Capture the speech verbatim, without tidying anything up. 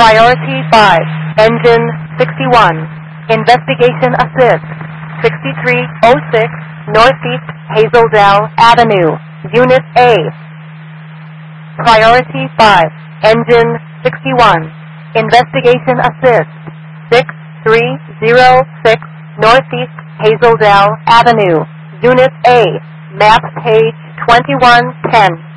Priority five, Engine sixty-one. Investigation Assist. sixty-three oh six Northeast Hazeldale Avenue, Unit A. Priority five, Engine sixty-one. Investigation Assist. six three oh six Northeast Hazeldale Avenue, Unit A. Map page twenty-one ten.